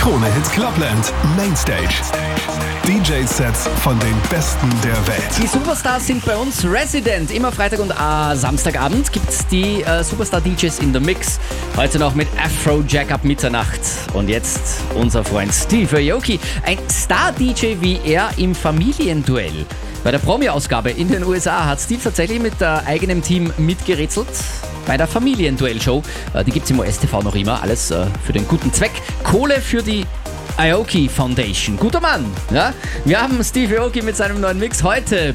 Krone-Hit Clubland Mainstage. DJ-Sets von den Besten der Welt. Die Superstars sind bei uns resident. Immer Freitag und Samstagabend gibt's die Superstar-DJs in the Mix. Heute noch mit Afrojack ab Mitternacht. Und jetzt unser Freund Steve Aoki. Ein Star-DJ wie er im Familienduell. Bei der Promi-Ausgabe in den USA hat Steve tatsächlich mit eigenem Team mitgerätselt. Bei der Familienduell-Show. Die gibt's im OS-TV noch immer. Alles für den guten Zweck. Kohle für die Aoki Foundation. Guter Mann. Ja? Wir haben Steve Aoki mit seinem neuen Mix heute